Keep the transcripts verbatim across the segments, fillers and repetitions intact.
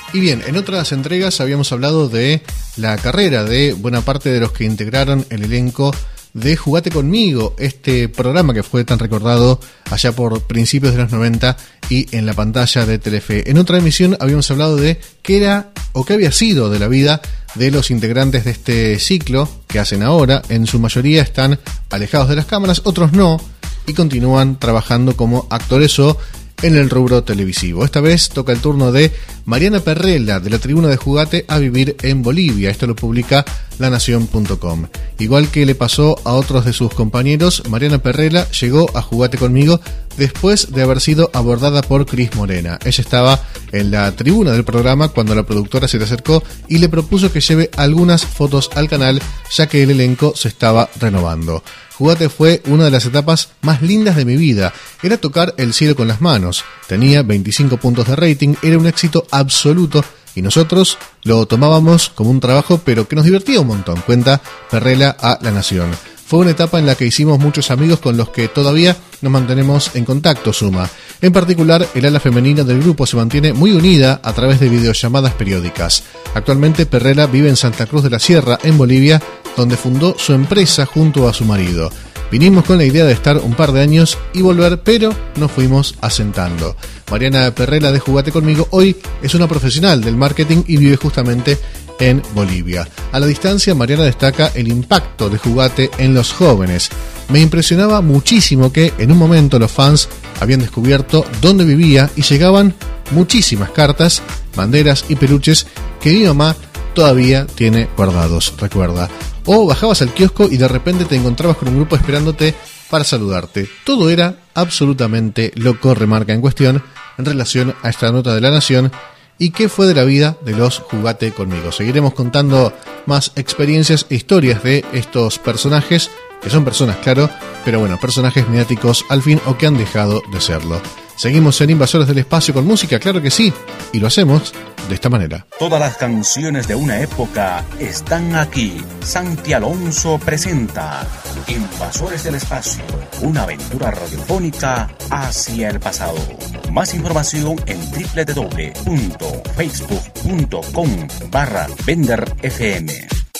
Y bien, en otras entregas habíamos hablado de la carrera de buena parte de los que integraron el elenco de Jugate Conmigo, este programa que fue tan recordado allá por principios de los noventa y en la pantalla de Telefe. En otra emisión habíamos hablado de qué era o qué había sido de la vida de los integrantes de este ciclo que hacen ahora. En su mayoría están alejados de las cámaras, otros no, y continúan trabajando como actores o en el rubro televisivo. Esta vez toca el turno de Mariana Perrella, de la Tribuna de Jugate a Vivir en Bolivia. Esto lo publica la nación punto com. Igual que le pasó a otros de sus compañeros, Mariana Perrella llegó a Jugate Conmigo después de haber sido abordada por Cris Morena. Ella estaba en la tribuna del programa cuando la productora se le acercó y le propuso que lleve algunas fotos al canal, ya que el elenco se estaba renovando. Jugate fue una de las etapas más lindas de mi vida. Era tocar el cielo con las manos. Tenía veinticinco puntos de rating, era un éxito absoluto y nosotros lo tomábamos como un trabajo, pero que nos divertía un montón, cuenta Perrella a La Nación. Fue una etapa en la que hicimos muchos amigos con los que todavía nos mantenemos en contacto, suma. En particular, el ala femenina del grupo se mantiene muy unida a través de videollamadas periódicas. Actualmente, Perrella vive en Santa Cruz de la Sierra, en Bolivia, donde fundó su empresa junto a su marido. Vinimos con la idea de estar un par de años y volver, pero nos fuimos asentando. Mariana Perrella de Jugate Conmigo hoy es una profesional del marketing y vive justamente en Bolivia. A la distancia, Mariana destaca el impacto de Jugate en los jóvenes. Me impresionaba muchísimo que en un momento los fans habían descubierto dónde vivía y llegaban muchísimas cartas, banderas y peluches que mi mamá todavía tiene guardados, recuerda. O bajabas al kiosco y de repente te encontrabas con un grupo esperándote para saludarte. Todo era absolutamente loco, remarca en cuestión en relación a esta nota de La Nación. ¿Y qué fue de la vida de los Jugate Conmigo? Seguiremos contando más experiencias e historias de estos personajes, que son personas, claro, pero bueno, personajes mediáticos al fin o que han dejado de serlo. Seguimos en Invasores del Espacio con música, claro que sí, y lo hacemos de esta manera. Todas las canciones de una época están aquí. Santi Alonso presenta Invasores del Espacio, una aventura radiofónica hacia el pasado. Más información en doble u doble u doble u punto facebook punto com barra Bender F M.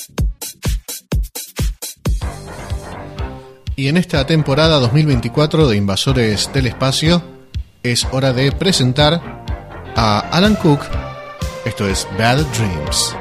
Y en esta temporada dos mil veinticuatro de Invasores del Espacio es hora de presentar a Alan Cook. Esto es Bad Dreams.